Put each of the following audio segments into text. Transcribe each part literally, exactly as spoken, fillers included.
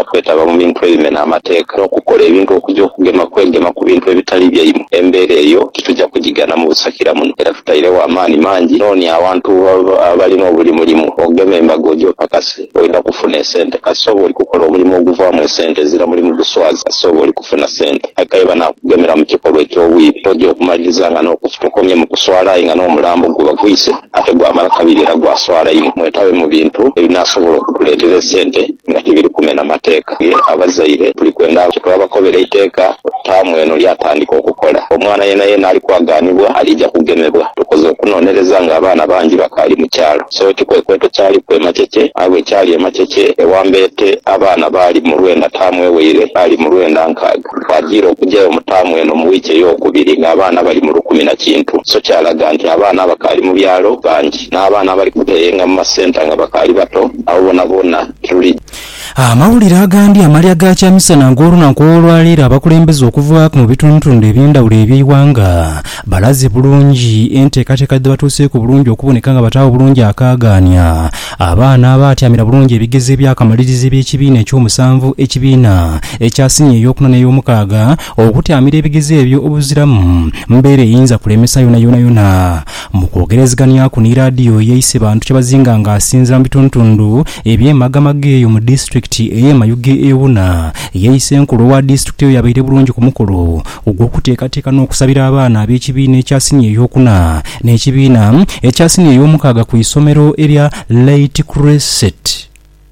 kwetaba mu bintu ebimena amateeka n'okukola ebintu okujja okugema kwegema ku bintu ebitali byaimu. Embeera eyo titujja kugigana mu busakira muno era tutairewo amaanyi mangi nooni abantu abalina obulimulimu ogema embaga ogyopakase olina kufuna esente kasobola oli kukola omulimu oguvaamu esente zira mulimu guswaza kasobola oli kufuna sente akaiba nakugemera mu kikolwa eky'obwibi tojja okumaliriza nga n'okufutukomye mu kuswalayo nga n'omulambo guba gwise ate gwamala kabiri era gwaswalayo. Mwetabe mu bintu ebinasobola okutuleetera esente nga tibiri kumena mateeka. Abazaire tuli kwenda twabakobera iteeka taamu eno lyatandika okukola. Omwana yena yena ali kwaganibwa alijja kugemebwa. Tukoze okunonereza nga abaana bangi bakaali mu kyalo. So tikwekweto kyali kwe Makeke abwe kyali e Makeke ewambeete abaana baali mu lwenda taamu eweire baali mu lwenda nkaaga. Twagira okujjayo mu taamu eno mu wiiki ey'okubiri ng'abaana bali mu lukumi na kintu. So kyalaga nti abaana bakaali mu byalo bangi n'abaana bali kuteyenga mu masenta nga bakaali bato abo bona bonna tuli. Amawulire agambye amalya ga kyamisana ng'olunaku olwaleero abakulembeze okuva mu bitundutundu eby'endawulo eby'eiwanga balaze bulungi enteekateeka gye batuuseeko bulungi okuboneka nga bataawo bulungi akaagaanya abaana abaatyamira bulungi ebigezo ebyakamalirizo by'ekibiina eky'omusanvu ekibiina ekyasinye ey'okuna n'ey'omukaaga okutyamira ebigezo ebyo obuziramu mbeera eyinza kulemesa yona yona yona. Mu kwogerezeganya ku ni raadiyo yeeyise bantu kyebazinga ng'asinzira mu bitundutundu eby'emagamaga eyo mu disitulikiti ey'e Mayuge ewuna yeeyise enkulu wa disitulikiti eyo yabaire bulungi ku mukolo ogw'okuteekateeka n'okusabira abaana ab'ekibiina ekyasinye ey'okuna n'ekibiina ekyasinye ey'omukaaga ku isomero erya Light Crescent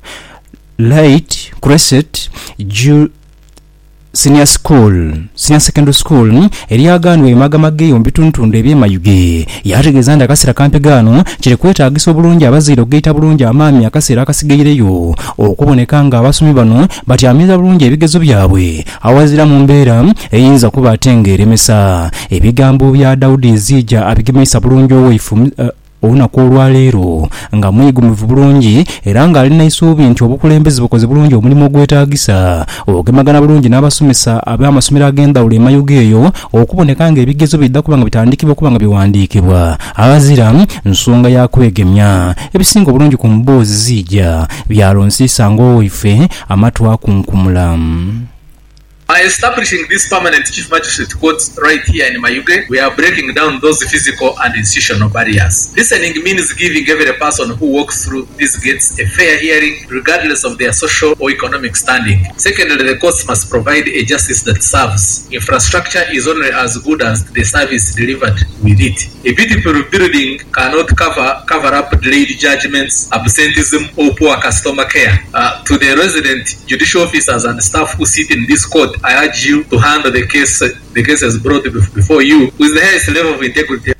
Light Crescent Ju Senior School, Senior Secondary School, eryaganwe emagamaga mu bitundutundu eby'e Mayuge. Yategeeza nti akaseera kampe gano kiri kwetaagisa obulungi abazaire okugaita bulungi amaami akaseera akasigaireyo okuboneka nga abasomi bano batyamiza bulungi ebigezo byabwe awazira mu mbeera eyinza kuba ate ng'eremesa. Ebigambo bya Daudi Zija abigemesa bulungi oweifu uh, olunaku olwaleero nga mwigumivu bulungi era ng'alina essuubi nti obukulembeze bukoze bulungi omulimu ogwetaagisa ogemagana bulungi n'abasomesa ab'amasomero ag'endawulo e Mayuge eyo okuboneka ng'ebigezo bidda kuba nga bitandikibwa okuba nga biwandiikibwa abazira nsonga ya kwegemya. Ebisinga obulungi ku mboozi Zija byalonsiisa ng'oweife amatu akunkumula. By establishing this permanent chief magistrate court right here in Mayuge, we are breaking down those physical and institutional barriers. Listening means giving every person who walks through these gates a fair hearing, regardless of their social or economic standing. Secondly, the courts must provide a justice that serves. Infrastructure is only as good as the service delivered with it. A beautiful building cannot cover cover up delayed judgments, absenteeism, or poor customer care. Uh, to the resident judicial officers and staff who sit in this court, I urge you to handle the case, the cases brought before you with the highest level of integrity.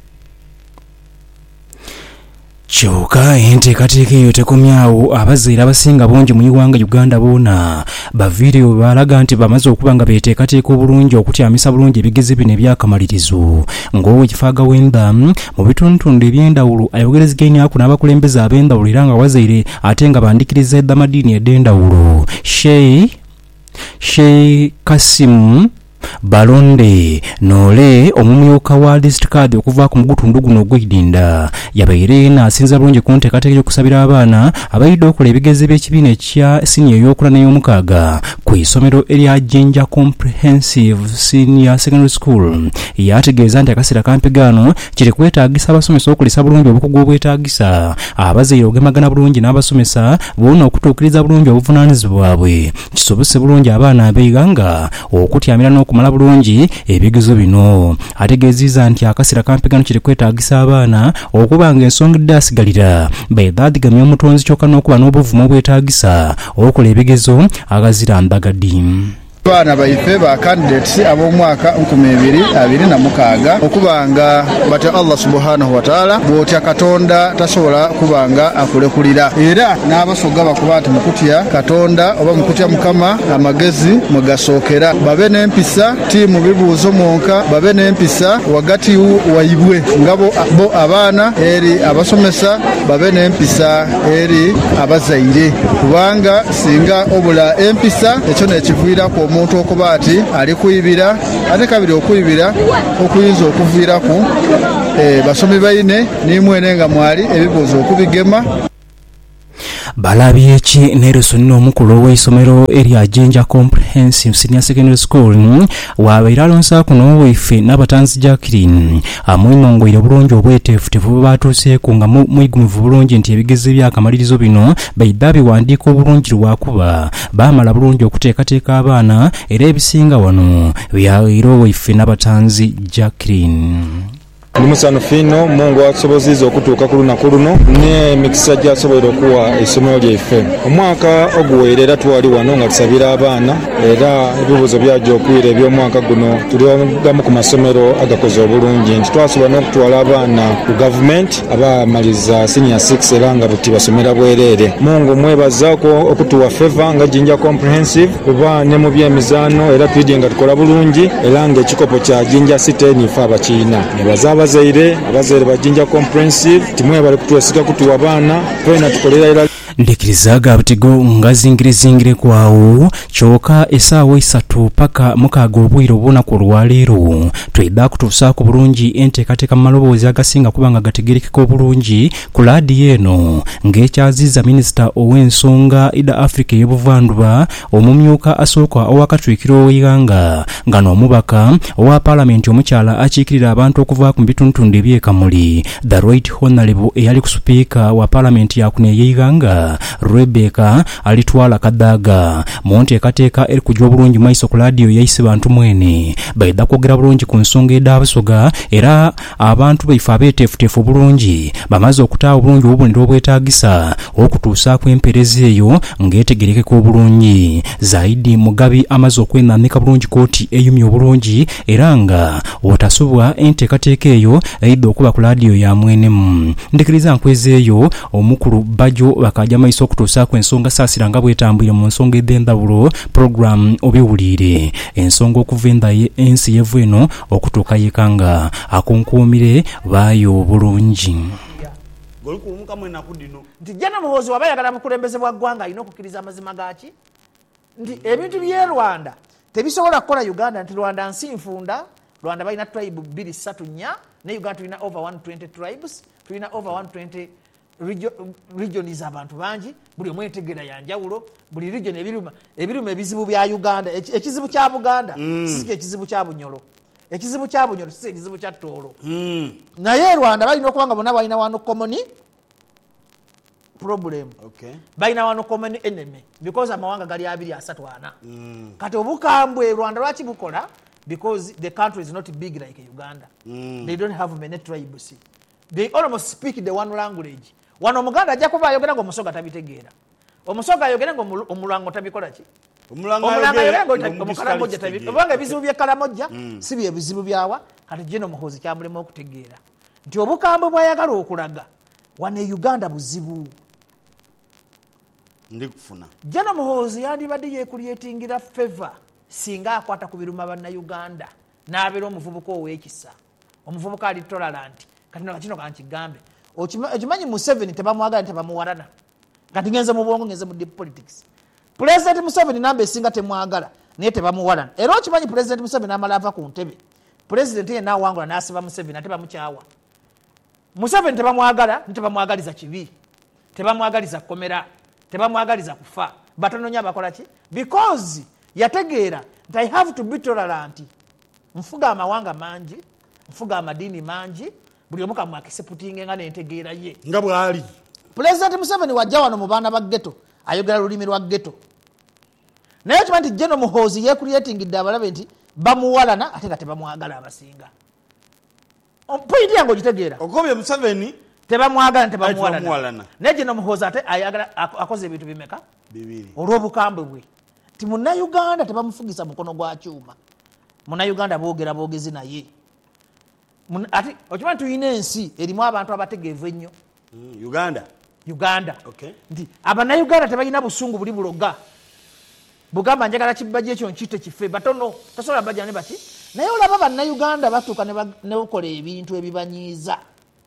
Kyokka enteekateeka eyo tekomyawo abazaire abasinga bungi mu iwanga Uganda boona baviiriyo balaga nti bamaze okuba nga beeteekateeka obulungi okutyamisa bulungi ebigezo bino ebyakamalirizo. Ng'owekifaaga wenda mu bitundutundu eby'endawulo ayogerezeganyako n'abakulembeze ab'endawulo era nga wazaire ate nga bandikiriza eddamadiini edd'endawulo. Sheikh Sheikh Kasim Balonde Nole omumyuka wa district card okuva ku mugutundu guno ogw'Idinda yabaire n'asinza bulungi ku nteekateeka y'okusabira abaana abayidde okola ebigezo by'ekibiina ekya senior ey'okuna n'ey'omukaaga ku isomero erya Jinja Comprehensive Senior Secondary School. Yategeeza nti akaseera kampe gano kiri kwetaagisa abasomesa okulisa bulungi obukugu obwetaagisa abazaire ogemagana bulungi n'abasomesa boona okutuukiriza bulungi obuvunaanyizibwa bwabwe kisobose bulungi abaana abeiganga okutyamira n'okumala bulungi ebigezo bino. Ategeezizza nti akaseera kampe gano kiri kwetaagisa abaana okuba ng'ensonga eddasigalira beedadigamya omutonzi kyokka n'okuba n'obuvumu obwetaagisa okola ebigezo agazira ndagadi. Abaana baife ba candidates ab'omwaka nkumi ibiri abiri na mukaaga okubanga batya Allah subhanahu wa ta'ala bwotya Katonda tasobola kubanga akulekulira era n'abasoga bakuba nti mukutya Katonda oba mukutya Mukama amagezi mugasookera babe n'empisa tiimu bibuuzo mwonka babe n'empisa wagati waibwe ngabo bo abaana eri abasomesa babe n'empisa eri abazaire kubanga singa obula empisa ekyo nekiviira ku omuntu okuba ati ali kuyibira ate kabiri okuyibira okuyinza okuviiraku e, basomi baine nimwene nga mwali ebibuuzo okubigema. Balabyeki Nelson omukulu w'essomero erya Jinja Comprehensive Senior Secondary School wabaire alonsa kuno waife n'abatanzi Jacqueline amwimongwire bulungi obweteefuteefu batuuseeku nga mwigumivu bulungi nti ebigezi by'akamalirizo bino baidda biwandiika obulungi lwakuba baamala bulungi okuteekateeka abaana era ebisinga wano byaleero waife n'abatanzi Jacqueline. Ndimusano fino Mungu atusobozizza okutuuka ku lunaku luno n'emikisa gy'asobola okuwa essomero lyaffe. Omwaka oguwera era twali wano nga tusabira abaana era ebibuuzo byajja okuwira eby'omwaka guno tuli gamu ku masomero agakoze obulungi nti twasobola n'okutwala abaana ku gavumenti abamaliza senior six era nga buti basomera bwereere. Mungu mwebazaako okutuwa feva nga Jinja Comprehensive kuba ne mu by'emizaano era twidde nga tukola bulungi era ng'ekikopo kya Jinja City nife abakiina. Nebaza abazaire abazaire ba Jinja Comprehensive timwe bali kutuwasika kutuwa abaana twena tukolera era ndikirizaga abutigo nga zingire zingire kwawo kyoka esaawa isatu paka mukaaga obwire obuna ku lwaleero twedda kutuusaako bulungi enteekateeka mu maloboozi agasinga kuba nga gategerekeka obulungi ku laadiyo eno ng'ekyaziza minisita ow'ensonga ida Africa y'obuvanduba omumyuka asooka ow'akatwikiro w'eggwanga nga n'omubaka owa paalamenti omukyala akiikirira abantu okuva ku bitundutundu ebyekamuli the right honorable eyali ku sipiika wa paalamenti yakune y'eggwanga Rebecca alitwala kadaaga mu nteekateeka eri kujja obulungi maiso ku laadiyo yayise bantu mwene baidda kwogera bulungi ku nsonga ed'abasoga era abantu baife abeeteefuteefu bulungi bamaze okutaawa obulungi obubonero obwetaagisa okutuusaako empeereza eyo ng'etegerekeka obulungi. Zaidi Mugabi amaze okwenaanika bulungi kooti eyumya obulungi era nga otasobwa enteekateeka eyo eyidde okuba ku laadiyo ya mwenemu. Ndikiriza nkweza eyo omukulu Bajo bakajja maiso okutuusaako ensonga saasira nga bwetambwire mu nsonga ed'endawulo program obiwulire ensonga okuva enda ensi yevu eno okutuuka yekanga akunkuumire baayo bulungi. Golukuluka mwena kudino nti jana muhozi wabayagala bukulembeze bwa ggwanga alina okukkiriza amazima gaaki nti ebintu by'e Rwanda tebisobola kukola Uganda nti Rwanda nsi nfunda. Rwanda balina tribe bbiri ssatu nnya ne Uganda tulina over one hundred twenty tribes tulina over one hundred twenty region regions abantu bangi buli omwe entegera yanjawulo buli region ebiruma ebiruma ebizibu bya Uganda ekizibu kya Buganda si ekizibu kya Bunyoro ekizibu kya Bunyoro si ekizibu kya Tooro naye Rwanda balina okubanga bonna balina wano common problem okay balina wano common enemy because amawanga gali abiri asatu ana kati obukambwe Rwanda lwaki bukola because the country is not big like Uganda mm. They don't have many tribes. They almost speak the one language. Wano Muganda ajja kuba ayogera ngo Musoga tabitegeera. Omusoga ayogera ngo Omulango tabikola ki? Omulango ayogera ngo Omukalamoja tabikola. Obanga ebizibu bya Kalamoja si bye bizibu byawa kati Jeno Muhozi kyambulemu okutegeera. Nti obukambwe bwayagala okulaga wane Uganda buzibu. Ndi kufuna. Jeno Muhozi yandibadde yeekuliyetingira favor singa akwata ku biruma banna Uganda n'abeera omuvubuka ow'ekisa omuvubuka ali tolerant kati no kino kankigambe okimanyi Museveni tebamwagala tebamuwalana kati ngenze mu bwongo ngenze mu deep politics. President Museveni namba esinga temwagala naye tebamuwalana era okimanyi President Museveni amala ava ku ntebe President ye n'awangula n'asiba Museveni ate bamukyawa. Museveni tebamwagala tebamwagaliza kibi tebamwagaliza komera tebamwagaliza kufa batononya bakola ki because yategeera nti I have to be tolerant. Nfuga amawanga mangi nfuga amadini mangi buli omuka mwakiseputinge nga n'entegeera ye nga bwali. President Museveni wajja wano mu baana ba ghetto ayogera lulimi lwa ghetto naye kimanyi nti Jeno Muhozi yeekuliyetingidde abalabe nti bamuwalana ate nga tebamwagala abasinga. Pointi yange ogitegeera okobye Museveni tebamwagala tebamuwalana naye Jeno Muhozi ate ayagala akoze ebintu bimeka bibiri olw'obukambwe bwe ti muna Uganda tebamufugisa mukono gwa kyuma muna Uganda boogera boogezi naye ati okimanyi tulina ensi erimu abantu abategeevu ennyo mm, Uganda Uganda okay nti abanayuganda tebalina busungu buli buloga bugamba njagala kibbaji ekyo nkite kife batono tasobola bajja ne bati naye olaba bannayuganda batuuka ne bakola ebintu ebibanyiiza.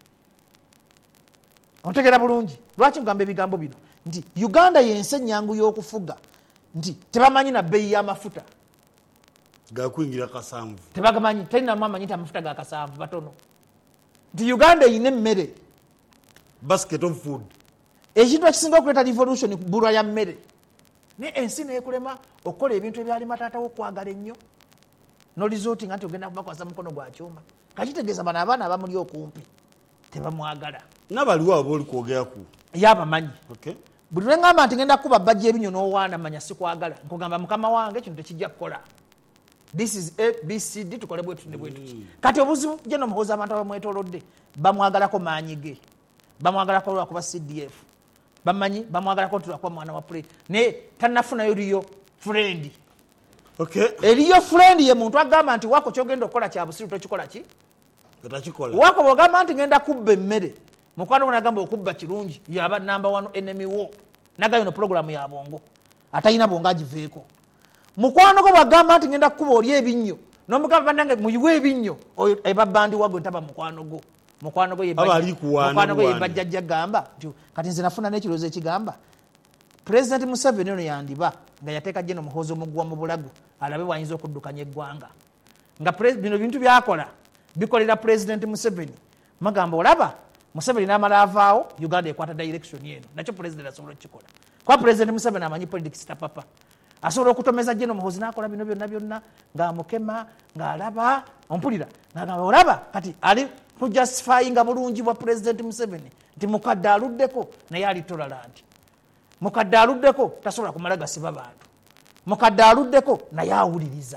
Ontegera bulungi lwaki ngamba ebigambo bino nti Uganda yensi ennyangu y'okufuga nti tebamanyi na bbeeyi y'amafuta gakwingira kasanvu tebagamanyi talina mamanyi nti amafuta ga kasanvu batono nti Uganda eyina emmere basket of food ekintu ekisinga okuleeta revolution bulwa ya mmere ne ensi neekulema okukola ebintu ebyali mataatawo okwagala ennyo nolizoti nga nti ogenda kubakwasa mukono gwa kyuma kakitegeeza bano abaana abamuli okumpi tebamwagala nabaliwo aba oli kwogerako yabamanyi okay. buli lwengamba nti ngenda kuba bajja ebinyo n'owaana manya sikwagala nkugamba mukama wange kintu tekijja kukola this is a b c d tukole bwetu ne bwetu mm. kati obuzibu je nomuhoza abantu abamwetolodde bamwagalako maanyi ge bamwagalako lwakuba c d f bamanyi bamwagalako tulwakuba mwana wa pule naye tannafunayo liyo friend okay. eriyo friend ye muntu agamba nti wako kyogenda okukola kya busiru tokikola ki otakikola wako bwogamba nti ngenda kubba emmere mukwano gwe nagamba okubba kirungi yaba number one enemy war nagayo no program ya bongo atayina bongo agiveeko mukwano gwe bwagamba nti ngenda kukuba oli ebinnyo n'omugamba nange muyiwe ebinnyo oyo ebabandi wagwe ntaba mukwano gwo mukwano gwe mukwano gwe yebajjajja gamba nti kati nze nafuna n'ekirowoozo ekigamba President Museveni ono yandiba nga yateeka General Muhoozi omuguwa mu bulago alabe bwayinza okuddukanya eggwanga nga bino bintu byakola bikolera President Museveni magamba olaba Museveni n'amala avaawo Uganda ekwata direction yeno nakyo President asobola okukikola kwa President Museveni amanyi politics tapapa asobola okutomeza General Muhoozi n'akola bino byonna byonna ng'amukema ng'alaba ompulira ng'agamba olaba kati ali kujustifyinga bulungi bwa President Museveni nti mukadde aluddeko naye ali tolerant mukadde aluddeko tasobola kumala gasiba bantu mukadde aluddeko naye awuliriza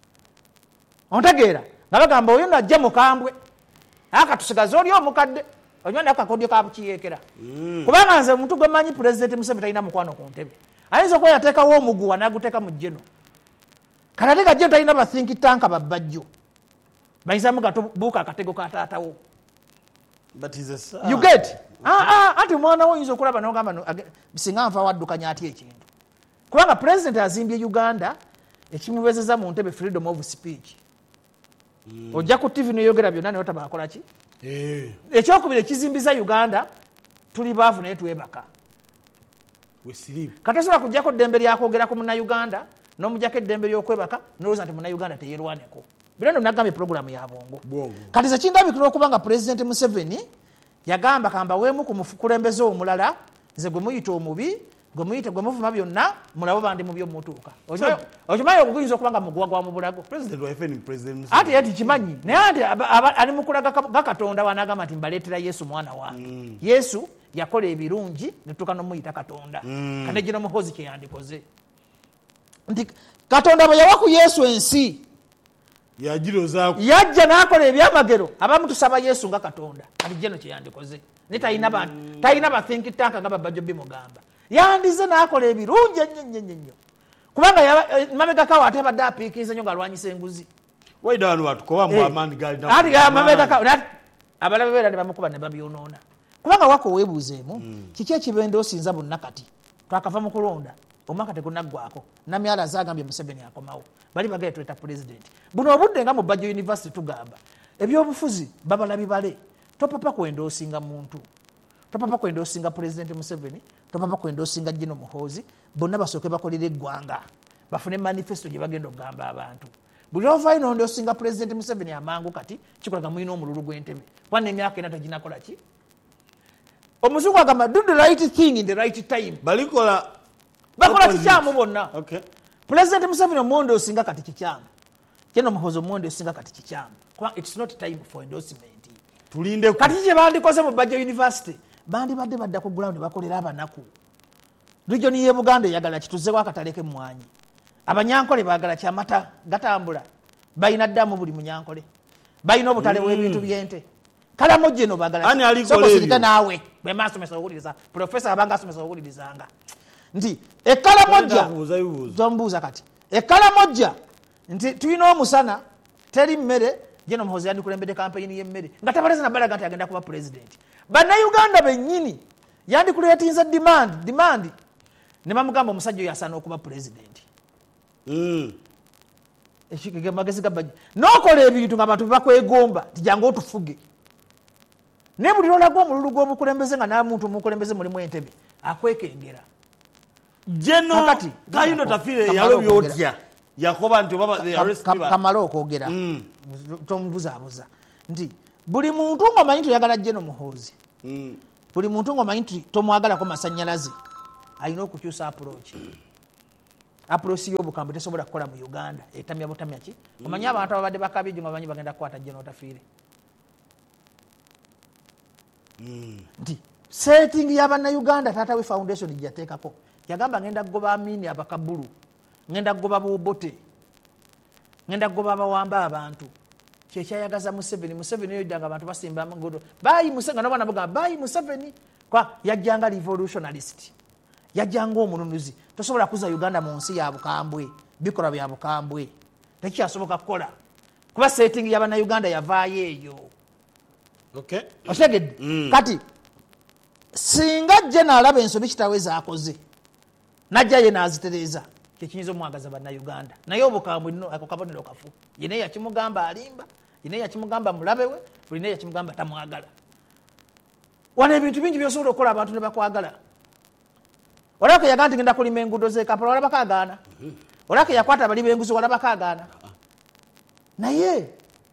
ontegeera nga bagamba oyo najja mukambwe akatusigaza oli omukadde onywanda akakodyo kabukiyeekera mm. kubanga nze omuntu gwe manyi President Museveni talina mukwano ku ntebe ayinza okuba yateekawo omuguwa n'aguteeka mu jjeno kati ate gajjeno talina bathinki tanka babbajjo bayinzamu gatubuuka akatego kataatawo you get ah, ah, ati omwana wo oyinza okulaba nogamba singa nva waddukanya atya ekintu kubanga President azimbye Uganda ekimubeezeza mu ntebe freedom of speech mm. ojja ku T V neyogera byonna naye otabakola ki eh. ekyokubiri ekizimbiza Uganda tuli baavu naye twebaka kati osobola kujjako ddembe lyakwogera ku munnauganda n'omujjako eddembe ly'okwebaka nolowooza nti munnauganda teyerwaneko bino nagambye programu ya bongo kati ze kindabikira okuba nga President Museveni yagamba kamba weemu ku mukulembeze omulala nze gwe muyita omubi gwe muyita gwe muvuma byonna mulabo bandi mu byomutuuka okimanyi okuyinza okuba nga muguwa gwa mu bulago ate yati kimanyi naye ati ali mukulaga gakatonda wanagamba nti mbaleetera Yesu mwana wange mm. Yesu yakola ebirungi netuka nomuyita katonda mm. kane General Muhoozi kye yandikoze nti katonda bwe yawa ku Yesu ensi yagirozaako yajja n'akola ebyamagero abamu tusaba Yesu nga katonda kati General kye yandikoze ne talina bantu mm. talina bathinki tanka nga babajjo bimugamba yandize n'akola ebirungi ennyo kubanga mabegakawo ate abadde apiikiriza nnyo ng'alwanyisa enguzi waida wano watukowamu amaanyi gali ati mabegakawo abalala beera ne bamukuba ne babyonoona kubanga wako weebuuzeemu mm. kiki ekibende osinza bonna kati twakava mu kulonda omwaka tegunaggwako namyala zagambye Museveni akomawo bali bagale tuleta President buno obudde nga mu Bajjo University tugamba ebyobufuzi babala bibale topapa kwenda osinga muntu topapa kwenda osinga President Museveni topapa kwenda osinga General Muhoozi bonna basooke bakolera eggwanga bafune manifesto gye bagenda okugamba abantu buli ovaayo nondi osinga President Museveni amangu kati kikolaga mulina omululu gw'entebe kwana emyaka ena teginakola ki omuzungu agamba do the right thing in the right time balikola bakola kikyamu bonna okay. President Museveni omuwonde osinga kati kikyamu General Muhoozi omuwonde osinga kati kikyamu kuba it's not time for endorsement tulinde kati kye bandikoze mu Bajjo University bandi badde badda ku ground bakolera abanaku region ye Buganda eyagala kituzeeko akatale k'emmwanyi abanyankole baagala kyamata gatambula bayina ddamu buli munyankole bayina obutale mm. bw'ebintu by'ente kalamo jeno bagala soko sirika nawe bwe masomesa owuliriza professor abanga asomesa owulirizanga nti ekkala mojja zombuuza kati ekkala mojja nti tuyina omusana teri mmere General Muhoozi yandikulembedde kampeyini y'emmere nga tabaleza nabalaga nti agenda kuba president bannayuganda bennyini yandikuleetinza demand demand ne bamugamba omusajja oyo asaana okuba president mm. ekigege magezi gabajja n'okola ebintu ng'abantu bakwegomba nti jangu otufuge ne buli lwolaga omululu gw'omukulembeze nga n'amuntu omukulembeze mulimu entebe akwekengera jeno kayino tafire yalo byotya yakoba nti baba the arrest kamala okwogera mm. tomubuzaabuza nti buli muntu ng'omanyi tuyagala General Muhoozi mm. buli muntu ng'omanyi nti tomwagalako masannyalaze alina okukyusa approach approach y'obukambwe tesobola kukola mu Uganda etamya butamya ki omanyi abantu ababadde bakabye nga bamanyi bagenda kukwata General Tafiire nti setting y'Abannayuganda Taata we Foundation gyateekako yagamba ngenda kugoba Amini abakabulu ngenda kugoba Bubote ngenda kugoba abawamba abantu kyekyayagaza Museveni Museveni yoddanga abantu basimba amagodo bayi Museveni n'abana bagamba bayi Museveni kwa yajjanga revolutionalist yajjanga omununuzi tosobola kuza Uganda mu nsi ya bukambwe bikola bya bukambwe tekyasoboka kukola kuba setting y'Abannayuganda yavaayo eyo okay otegedde mm. Kati singa jena alaba ensobi kitaweza akoze najja ye nazitereza kyekinyiza omwagaza Bannayuganda naye obukambwe nno ako kabonero kafu yene yakimugamba alimba yene yakimugamba mulabewe buli naye yakimugamba tamwagala wana ebintu bingi byosobola okukola abantu ne bakwagala olako yaganti ngenda kulima enguudo ze Kampala wala bakagaana olako yakwata bali benguzi wala bakagaana naye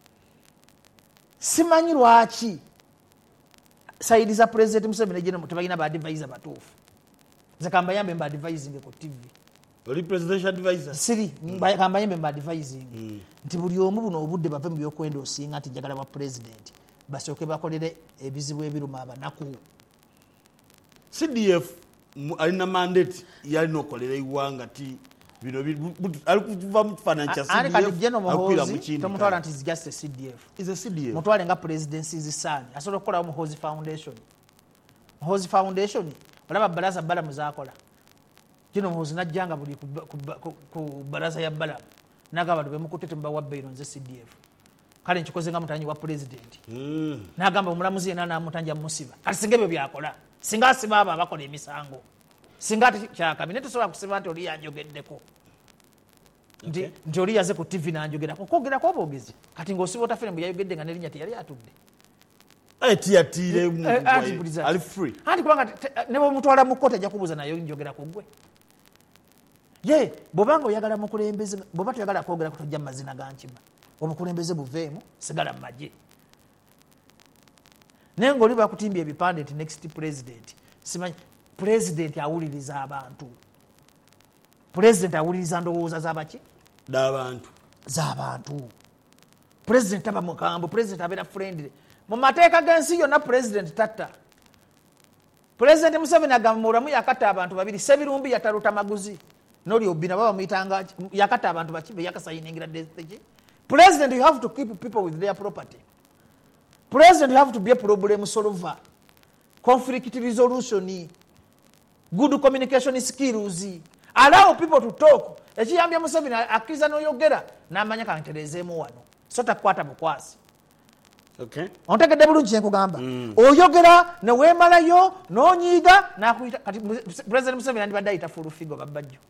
simanyi lwaki saidi za President Museveni jeno tebalina ba advisor batuufu nze kambayambe mba advising ku T V oli presidential advisor siri mm. kambayambe mba advising mm. nti buli omu buno obudde bave mu byokwenda osinga nti njagala wa president basooke bakolere ebizibu ebiruma abanaku C D F alina mandate yalina okolera iwanga ti bino ali kuva mu kifaananyi kya C D F akwira mu kindi tomutwala nti is just a C D F is a C D F mutwale nga presidency zisani asobola okukola mu Muhoozi Foundation Muhoozi Foundation olaba balaza balamu zakola kino Muhoozi najjanga buli ku balaza ya balamu nagamba bantu bemukutte tembawa bayiro nze C D F kale nkikoze nga mutanyi wa president mm. nagamba omulamuzi yena namutanja musiba kati singa ebyo byakola singa asiba abo abakola emisango singa ati kyakabine tosobola kusiba nti oli yanjogeddeko nti okay. nti oli yaze ku T V nanjogerako kwogera kwobogezi kati ng'osiba Tafiire mbu yayogedde nga nerinnya teyali atudde etiyatire ali free anti kubanga ne bwomutwala mu kkooti ajja kubuuza nayo njogera ku ggwe ye bw'obanga oyagala mukulembeze bw'oba toyagala kwogera kutojja mu mazina ga nkima obukulembeze buveemu sigala mu magye naye ng'oli bakutimbye ebipande nti next president simanyi president awuliriza abantu president awuliriza ndowooza z'abaki d'abantu z'abantu president aba mukambo president abeera friendly mu mateeka g'ensi yonna president tatta president Museveni agamba mulamu yakatta abantu babiri Sebirumbi yataluta maguzi noli obina baba muyitanga yakatta abantu bakibe yakasayiningira death. President, you have to keep people with their property. President, you have to be a problem solver, conflict resolution, good communication skills, allow people to talk. Ekiyambya Museveni akkiriza n'oyogera n'amanya kantereezeemu wano so takwata bukwasi. Okay. Ontegedde bulungi nkugamba. Mm. Oyogera ne weemalayo n'onyiiga n'akuyita kati President Museveni yandibadde ayita fulufigo babbajjo.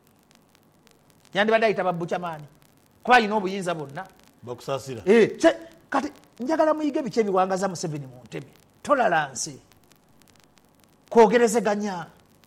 Yandibadde ayita babbukyamaani. Kuba alina obuyinza bonna. Bakusaasira. Eh, kati njagala muyige biki ebiwangaza Museveni mu ntebe. Tolerance. Kwogerezeganya.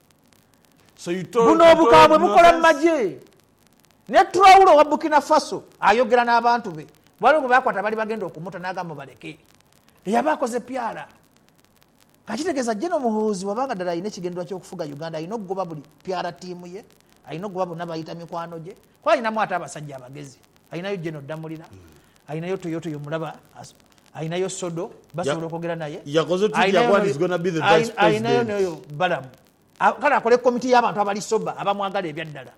So you told buno obukambwe bukola mu magye. Ne Traoré wa Burkina Faso ayogera n'abantu be. Bwalo bakwata bali bagenda okumuta n'agamba baleke. Yabakoze pyala. Kakitegeeza General Muhoozi wabanga ddala ayina ekigendwa ky'okufuga Uganda ayina okugoba buli pyala tiimu ye. Ayina okugoba bonna bayita mikwano gye. Kwa ayinamu ate abasajja abagezi. Ayinayo General Damulira. Ayinayo Toyoto yomulaba. Ayinayo Sodo basobola okwogera naye. Yakoze tutya what is going to be the vice president. Ayinayo nayo Balamu. Kale akole komiti y'abantu abali soba abamwagala ebyaddala.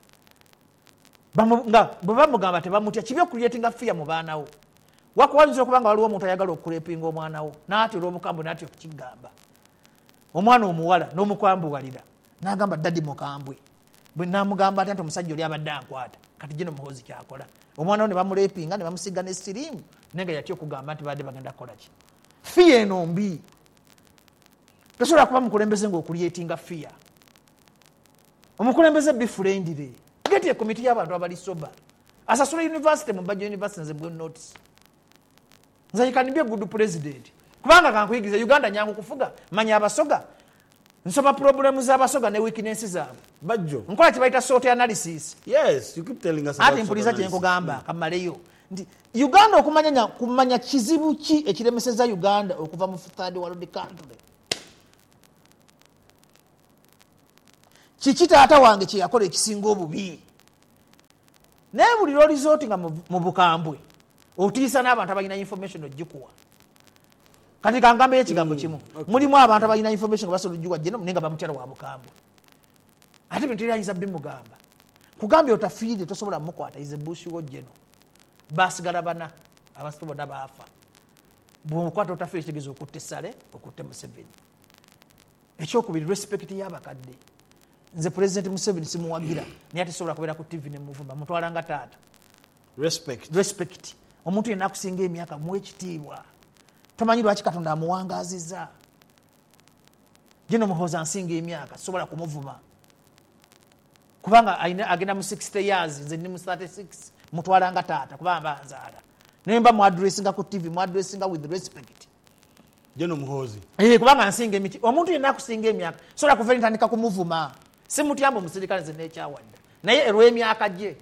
Nga bwe bamugamba tebamutya kibi okuleetinga fear mu baanawo. Wakuwaliza okubanga waliwo omuntu ayagala okulepinga omwana wo n'ati olw'omukambwe n'ati okukigamba. Omwana omuwala n'omukwambuwalira n'agamba dadi mukambwe. Bwe n'amugamba ate nti omusajja oli abadde ankwata kati General Muhoozi kyakola. Omwana we ne bamulepinga ne bamusiga ne siriimu naye nga yatya okugamba nti badde bagenda kukola ki. Fear eno mbi. Tosobola kuba mukulembeze ng'okuleetinga fear. Omukulembeze be friendly. Get a committee y'abantu abali soba. Asasula university mu Bajjo University nze mbwe notice. Nze can be a good president. Kubanga kankuyigiza Uganda nyangu kufuga manya abasoga. Nsoma problems z'abasoga ne weaknesses zaabwe. Bajjo. Nkola kibaita SWOT analysis. Yes, you keep telling us about. Ati mpuliza kye nkugamba kamaleyo. Ndi Uganda okumanya kumanya kizibu ki ekiremeseza Uganda okuva mu third world country. kiki taata wange kye yakola ekisinga obubi naye buli lwolizooti nga mu bukambwe otiisa n'abantu abalina information ogikuwa kati kangambe ekigambo kimu mulimu abantu abalina information nga basobola ogiwa jeno naye nga bamutyala wa bukambwe ate bintu erayinza bimugamba kugambye otafiire tosobola mukwata ize bushi wo jeno basigala bana abasatu bonna baafa bwomukwata otafiire kitegeeza okutte sale okutte Museveni. Ekyokubiri respect y'abakadde. Nze President Museveni simuwagira naye tesobola kubeera ku T V ne muvumba mutwala nga taata. Respect. Respect. Omuntu yenna akusinga emyaka muwe ekitiibwa. Tomanyi lwaki Katonda amuwangaaziza. Jeno Muhoozi ansinga emyaka sobola kumuvuma. Kubanga agenda mu sixty years nze ndi mu thirty-six mutwala nga taata kubanga nzaala. Naye mba mu addressinga ku T V mu addressinga with respect. Jeno Muhoozi. Eh kubanga ansinga emiti. Omuntu yenna akusinga emyaka sobola kuva ntandika kumuvuma. Si mutyambo musirikale ze n'ekyawadde. Naye erwa emyaka gye.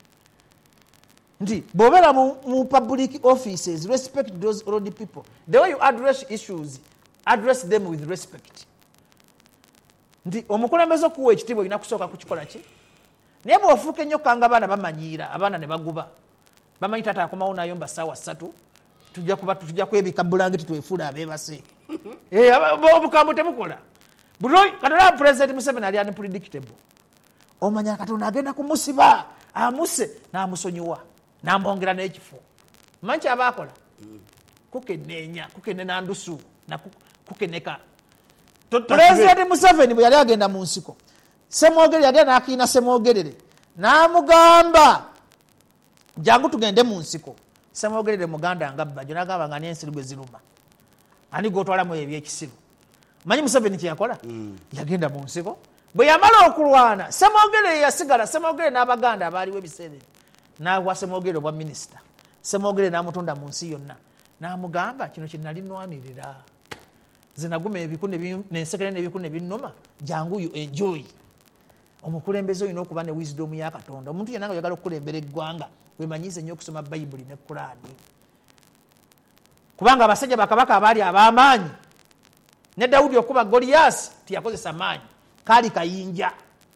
Ndi bobera mu, mu public offices respect those old people. The way you address issues address them with respect. Ndi omukulembeze okuwa ekitiibwa olina kusooka kukikola ki? Naye bw'ofuuka ennyo kanga abaana bamanyiira abaana ne baguba. Bamanyi taata akomawo nayomba ssaawa ssatu tujja kuba tujja kwebika bulangiti twefuula abeebase. Eh obukambo tebukola. Buloyi Katonda President Museveni ali unpredictable. Omanya Katonda agenda kumusiba amuse n'amusonyiwa n'amwongera n'ekifo. Manchi abaakola kukenneenya kukenena ndusu na kukeneka. President Museveni bwe yali agenda mu nsiko Semwogere yagenda n'akiina Semwogerere n'amugamba jangu tugende mu nsiko. Semwogerere muganda nga bajjo n'agamba nga n'ensiri bwe ziruma ani gotwalamu ebyekisiru. Manyi Museveni kye yakola? Mm. Yagenda mu nsiko bwe yamala okulwana Semwogerere yasigala. Semwogerere n'abaganda abaaliwo ebiseera n'awa Semwogerere obwa minisita. Semwogerere n'amutunda mu nsi yonna n'amugamba kino kye nali nnwanirira zinaguma ebikune n'ensekere n'ebikune binnoma jangu you enjoy. Omukulembeze olina okuba ne wisdom ya Katonda. Omuntu yenna nga oyagala okukulembera eggwanga wemanyize nnyo okusoma Bayibuli ne Kulaani kubanga abasajja bakabaka abaali ab'amaanyi ne Dawudi okuba Goliath tiyakozesa maanyi kaali kayinja.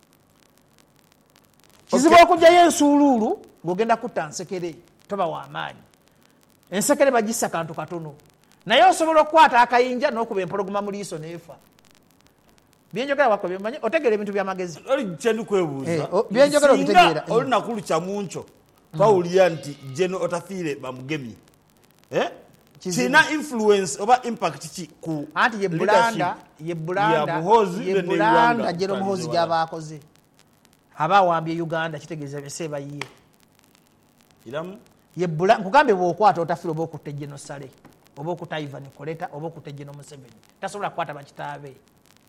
Kizibu okay. Okujjayo ensuuluulu ng'ogenda kutta nsekere toba w'amaanyi. Ensekere bagissa kantu katono naye osobola okukwata akayinja n'okuba empologoma mu liiso n'efa. Byenjogera wako byemanyi otegera ebintu by'amagezi. Oli kyendi kwebuuza. Eh, byenjogera obitegeera. Oli nakulu kya muncho. Twawulira nti Jeno Otafiire bamugemye. Eh? Kina influence oba impact ki ku anti ye Bulanda ye Bulanda ye Bulanda Jeno Muhoozi gy'abaakoze. Abaawambye Uganda kitegeeza beseba yiye. Iramu ye Bulanda kugambe bw'okwata Otafiire oba okutte Jeno Sale oba okutta Ivan Koleta oba okutte Jeno Museveni tasobola kukwata bakitaabe.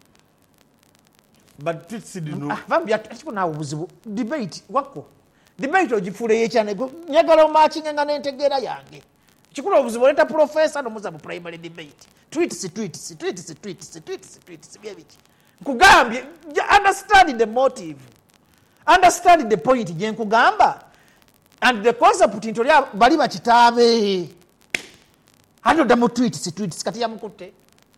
But tutsi dino ah vambya tukiko na obuzibu debate wako debate ogifuule yekyane nyagala omakinga nga n'entegeera yange kikula obuzibu oleta professor nomuza mu primary debate tweet si tweet si tweet si tweet si tweet si tweet si byebiki nkugambye understand the motive understand the point gye nkugamba and the concept nti oli bali bakitaabe hano da mu tweet si tweet kati ya mukutte.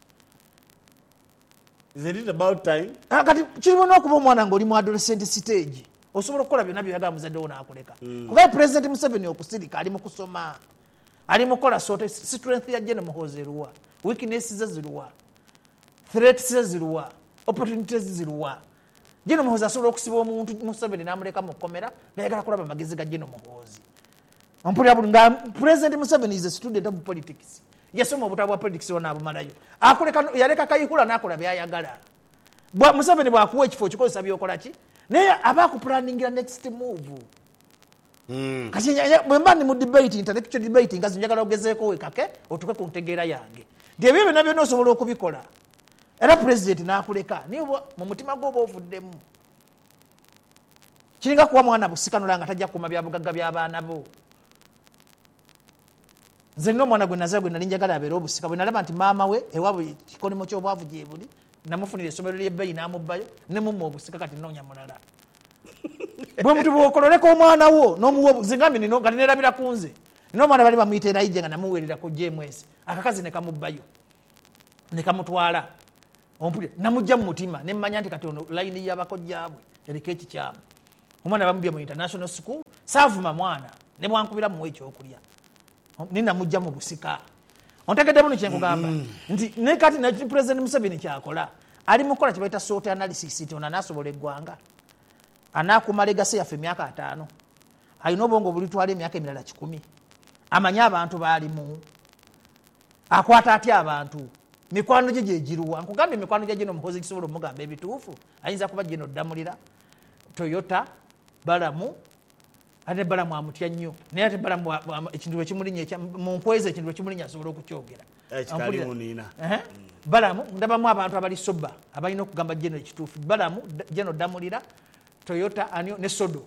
Is it about time? Kati kirimu n'okuba omwana ng'oli mu adolescent stage osobola okukola byonna byeyagala muzadde wo n'akuleka. Kuba President Museveni okusirika ali mu kusoma ali mu kola sote strength ya Jeno Muhoozi eruwa weaknesses ze ziruwa threats ze ziruwa opportunities ziruwa. Jeno Muhoozi asobola okusiba omuntu Museveni n'amuleka mu kkomera ng'ayagala kulaba amagezi ga Jeno Muhoozi. Ompulira buli nga President Museveni is a student of politics. Yasoma obutabu bwa politics wona abumalayo akuleka yaleka kayikula nakola byayagala. Bwa Museveni bwakuwa ekifo kikozesa byokola ki naye abaku planningira next move. Mm. Kasi mwembani mu debate intellectual debate ngazi njagala ogezeeko wekake otuke ku ntegeera yange. Ndiye bibyo nabyo nosobola okubikola. Era president n'akuleka niyo mu mutima gwo obuvuddemu. Kiringa kuwa mwana busikanula nga tajja kuma bya bugagga by'abaana bo. Nze nno mwana gwe nazaa gwe nali njagala abeera obusika bwe nalaba nti maama we ewaabwe kikolimo ky'obwavu gye buli namufunira essomero ly'ebbeeyi n'amubbayo ne mumma obusika kati nnoonya mulala. Bwe mutu bw'okololeka omwana wo n'omuwa zingambi nino nga neerabira ku nze n'omwana bali bamuyita erayije nga namuweerera ku J M S akakazi ne kamubbayo ne kamutwala ompulira namujja mu mutima ne mmanya nti kati ono line y'abakojjaabwe eriko ekikyamu omwana bamubya mu international school saavuma mwana ne bwankubira muwe ekyokulya ni namujja mu busika ontegedde muno kyenkugamba nti ne kati na President Museveni kyakola ali mukola kye bayita SWOT analysis nti ono anaasobola eggwanga anaakuma legasi yaffe emyaka ataano alina obwongo bulitwala emyaka emirala kikumi amanye abantu baalimu akwata atya abantu mikwano gye gyegiruwa nkugambye mikwano gye gino Muhoozi kisobola omugamba ebituufu ayinza kuba gino Damulira Toyota Balamu ate Balamu amutya nnyo naye ate Balamu ekintu ekimulinya mu nkweza ekintu ekimulinya asobola okukyogera Balamu ndabamu abantu abali soba abalina okugamba gino ekituufu Balamu gino Damulira Toyota anio ne Sodo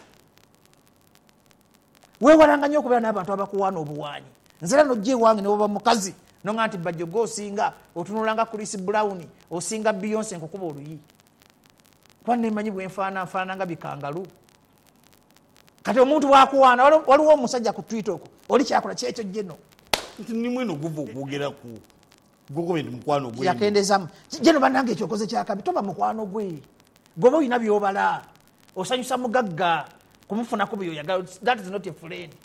weewalanga nnyo okubeera n'abantu abakuwaana obuwaanyi nzira nojja ewange ne bwoba mukazi nonga nti Bajjoga osinga otunulanga Chris Brown osinga Beyonce nkukuba oluyi kwa nemanyi bwenfaana nfaana nga bikangalu kati omuntu wakuwaana waliwo omusajja ku Twitter okwo oli kyakola kyekyo jeno nti ni mweno guva okwogera ku gogobe ndi mukwano gwe yakendezamu jeno bannange ekyokoze kyakabi toba mukwano gwe goba olina byobala osanyusa mugagga kumufunako byoyagala that is not a friend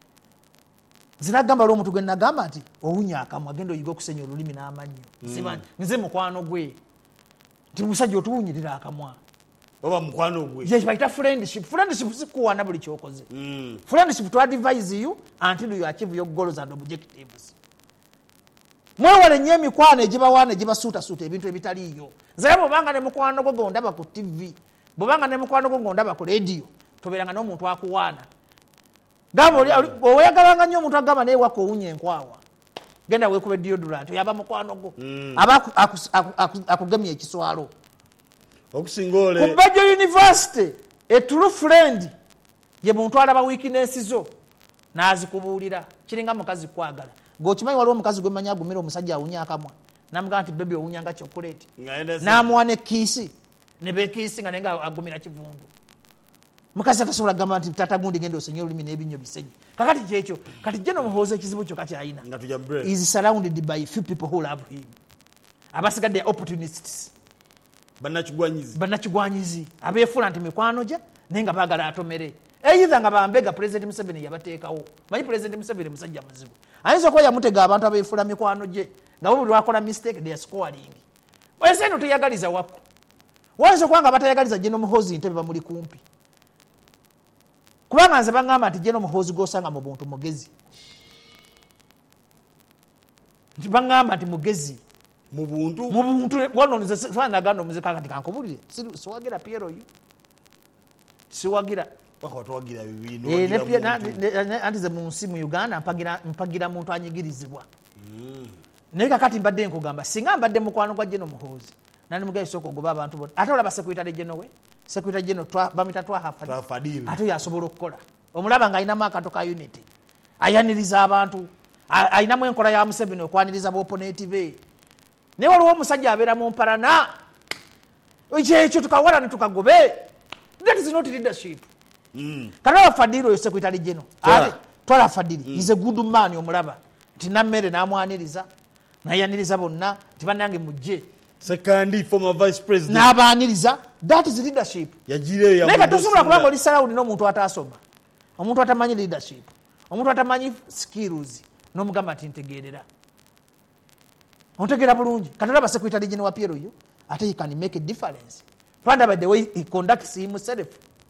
zinagamba lw'omuntu gwe nagamba nti owunya akamwa agenda oyiga okusenya olulimi n'amannyo simanyi nze mukwano gwe nti musajja otuwunyirira akamwa oba mukwano gwe ye bayita friendship friendship sikuwaana buli kyokoze friendship to advise you until you achieve your goals and objectives mwewale nnyo emikwano egibawaana egibasuutasuuta ebintu ebitaliiyo nzeye bwobanga ne mukwano gwe gondaba ku tv bwobanga ne mukwano gwe gondaba ku radio tobeeranga n'omuntu akuwaana gamba oweyagalanga nnyo omuntu agamba naye waka owunya enkwawa genda weekuba deodorant oyaba mukwano gwo aba akugemya ekiswalo okusinga ole ku Bajjo University a true friend ye muntu alaba weakness zo n'azikubuulira kiringa mukazi kwagala ng'okimanyi waliwo omukazi gwe mmanyi agumira omusajja awunya akamwa namugamba nti bebi owunyanga chocolate n'amuwa ne kiisi ne bekiisi nga naye nga agumira kivundu mukazi atasobola kugamba nti tata gundi genda osenye olulimi n'ebinnyo bisenye kakati kyekyo kati General Muhoozi ekizibu kyo kakyalina is surrounded by few people who love him abasigadde opportunists bannakigwanyizi bannakigwanyizi abeefula nti mikwano gye naye nga baagala atomere either nga bambega President Museveni yabateekawo manyi President Museveni musajja muzibu ayinza okuba yamutega abantu abeefula mikwano gye nga bo buli wakola mistake they are scoring oyese eno teyagaliza wakko wayinza okuba nga batayagaliza General Muhoozi ntebe bamuli kumpi kubanga nze bangamba nti General Muhoozi gosanga mu buntu mugezi nti bangamba nti mugezi mu buntu mu buntu wano nze fana gano muzika kati kankubulire siwagira Piero yu siwagira wakatwagira bibino eh ne pia anti ze mu nsi mu Uganda mpagira mpagira muntu anyigirizibwa mm. ne kakati mbadde nkugamba singa mbadde mukwano gwa General Muhoozi nani mugaye soko goba abantu bonna ate olaba secretary general we secretary general twa bamita twa hafadili ate yasobola okukola omulaba nga ayina makato ka unity ayaniriza abantu ayina mu enkola ya Museveni okwaniriza bo opponent be ne waliwo omusajja abeera mu mparana ekyo tukawala ne tukagobe that is not leadership mm. kana Fadili oyo secretary general ate twala Fadili mm. is a good man omulaba tinamere namwaniriza nayaniriza bonna tibanange mujje second former vice president n'abaaniriza that is leadership yagire ya neka tusobola kubanga oli salawudi n'omuntu atasoma omuntu atamanyi leadership omuntu atamanyi skills n'omugamba ati ntegeerera ontegeera bulungi katolaba secretary general wa Piero yo ate he can make a difference twanda by the way he conducts himself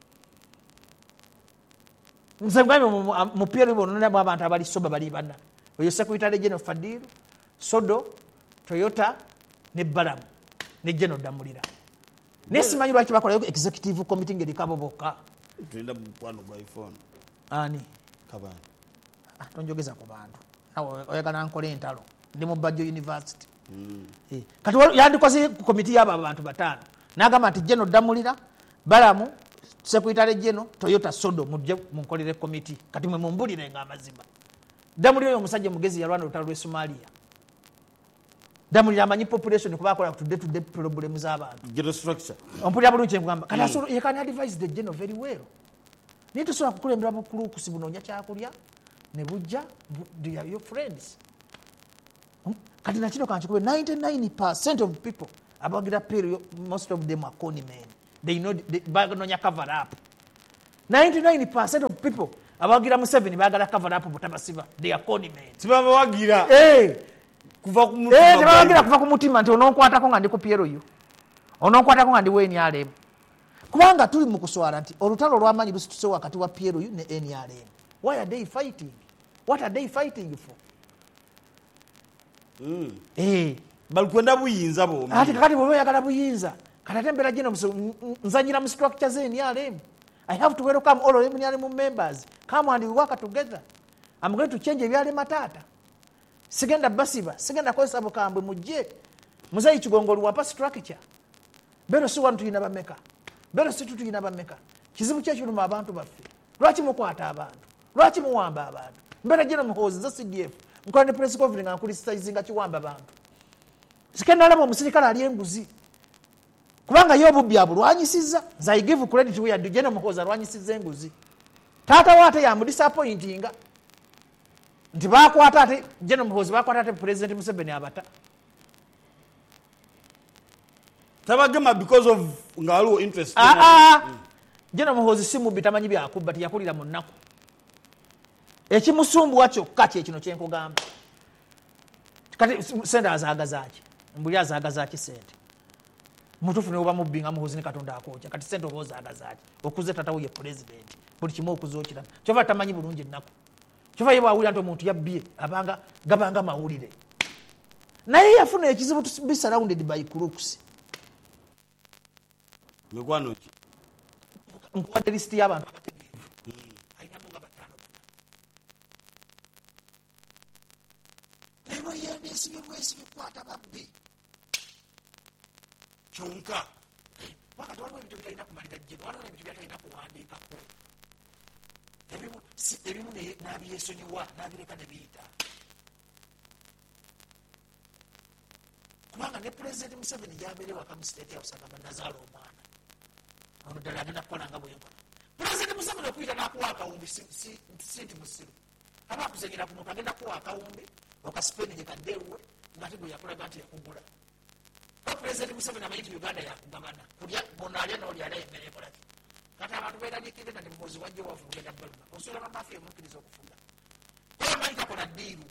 nzengame mu Piero bono n'abo abantu abali soba bali bana oyo secretary general Fadil Sodo Toyota ne Balamu ne General Damulira nesimanyi lwaki bakola executive committee ng'erikabo bokka tenda mukwano gwa iPhone ani kabana ah tonjogeza ku bantu nawe oyagala nkole entalo ndi mu Bajjo University mm. eh kati yandikoze ku committee y'aba abantu batano nagamba nti General Damulira Balamu secretary general Toyota Sodo mujje munkolere committee kati mwe mumbulire nga amazima Damulira oyo musajja mugezi yalwana olutalo lw'e Somalia Damulira amanyi population kuba akola to day to day problems z'abantu ghetto structure ompulira bulungi ngamba kati asobola ye can advise the general very well niyo tusobola kukulembera bukulu kusibunonya kyakulya ne bujja they are your friends kati nakino kankikube ninety-nine percent of people abawagira payroll, most of them are conny men. They know they baganonya cover up. ninety-nine percent of people abawagira Museveni bagala cover up butabasiba. They are conny men. Sibabawagira. Eh. Kuva ku mutima. Eh, bawagira kuva ku mutima nti ononkwatako nga ndi ku payroll. Ononkwatako nga ndi we N R M. Kubanga tuli mu kuswala nti olutalo lw'amanyi lusituse wakati wa P L U ne N R M. Why are they fighting? What are they fighting for? Mm. Eh, balikwenda buyinza bombi. Ati kakati bwe yagala buyinza. Katatembera jino nzanyira mu structure ze N R M. I have to welcome all of N R M members. Come and we work together. I'm going to change ebyale matata. Sigenda basiba, sigenda kozesa bukambwe mujje. Muzayi kigongolo wapa structure. Bero si wantu ina bameka. Bero si tutu ina bameka. Kizibu kye kiruma abantu baffe. Lwaki mukwata abantu? Lwaki muwamba abantu? Mbera jina muhozi za C D F. Mukwane press conference nga kulisitizinga kiwamba abantu. Sikenda labo musirikala ali enguzi. Kubanga yobu byabu lwanyisiza. I give credit we are jena muhoza lwanyisiza enguzi. Tata wate ya mu disappointinga. Nti bakwata ate jena muhozi bakwata ate President Museveni abata. Tabagema because of ngalo interest. Ah ah. Mm. Jena muhozi simu bitamanyi byakuba tiyakulira mu nnako. Ekimusumbu wacho kati ekino kyenkugamba. Kati senda azagazaaki. Mbuli azagazaaki sente. Mutufu ne oba mubinga muhozi ne katonda akoja. Kati sente oba ozagazaaki. Okuze tatawo ye president. Buli kimu okuzookira. Kyova tamanyi bulungi nnako. Kyova yeba awulira nti omuntu yabbye abanga gabanga mawulire. Naye yafuna ekizibu to be surrounded by crooks. Megwano ki? Nkwate list y'abantu. Yes, you waste you kwata babbi. Chunka. Wakati watu wengi tukaenda kumalika jino, watu wengi tukaenda kuandika kwa. Ebimu si ebimu ne nabi Yesu ni wa nabi leka ne bita. Kubanga ne President Museveni yabelewa kama state house kama Nazaro mwana. Ono dala agenda kukola nga bwenko. President Museveni okuita nakuwaka umbi si si sinti musiru. Aba kuzegira kumuntu agenda kuwaka umbi. Okaspeni jekadewe ngati bwe yakulaga nti yakugula. President Museveni amayiti Uganda yakugabana. Kulya bonalia no lyala emmere kolaki. Kati abantu beeraliikirire nti mumozi wajja wafugenda baluma. Osobola bamafiya mukkiriza okufuga. Oyo mayita kola ddiiru.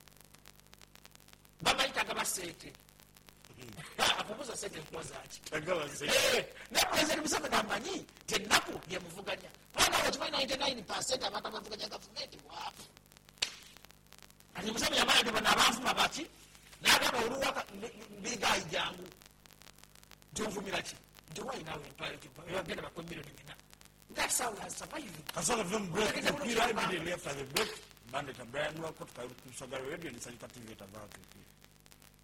Bamayita gabaseete. Akubuza seete enkuba zaaki. Ne President Museveni amanyi ti ennaku yemuvuganya. Kubanga okimanyi ninety-nine percent abantu abavuganya gavumenti waafu. Ani Museveni yamanyi nti bano abanfuma baki n'agamba oluwaka mbigayi jangu nti onvumira ki nti wayi naawe bagenda bakwe miliyoni bina. That's how we have survived. Kasonga from break the period immediately after the break. Mandate a brand new court to Sagar Radio and Sanita T V at about it.